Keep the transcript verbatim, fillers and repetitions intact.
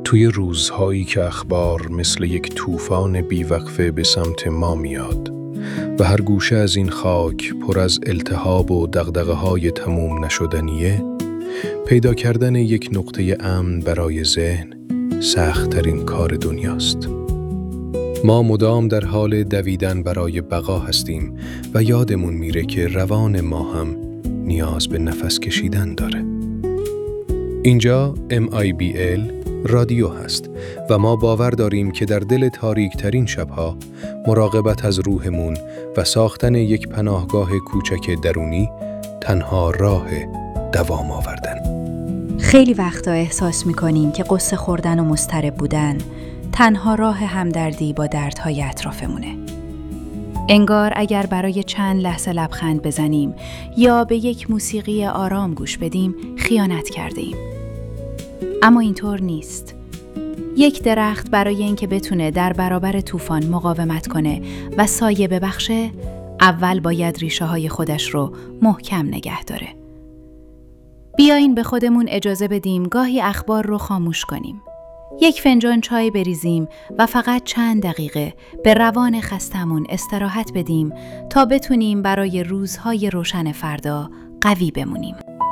توی روزهایی که اخبار مثل یک طوفان بیوقفه به سمت ما میاد و هر گوشه از این خاک پر از التهاب و دغدغه‌های تموم نشدنیه، پیدا کردن یک نقطه امن برای ذهن سخت‌ترین کار دنیاست. ما مدام در حال دویدن برای بقا هستیم و یادمون میره که روان ما هم نیاز به نفس کشیدن داره. اینجا ام آی بی ال رادیو هست و ما باور داریم که در دل تاریک ترین شبها مراقبت از روحمون و ساختن یک پناهگاه کوچک درونی تنها راه دوام آوردن. خیلی وقتا احساس میکنیم که قصه خوردن و مضطرب بودن تنها راه همدردی با دردهای اطرافمونه. انگار اگر برای چند لحظه لبخند بزنیم یا به یک موسیقی آرام گوش بدیم خیانت کردیم. اما اینطور نیست. یک درخت برای اینکه بتونه در برابر طوفان مقاومت کنه و سایه ببخشه، اول باید ریشه های خودش رو محکم نگه داره. بیاین به خودمون اجازه بدیم گاهی اخبار رو خاموش کنیم. یک فنجان چای بریزیم و فقط چند دقیقه به روان خستمون استراحت بدیم تا بتونیم برای روزهای روشن فردا قوی بمونیم.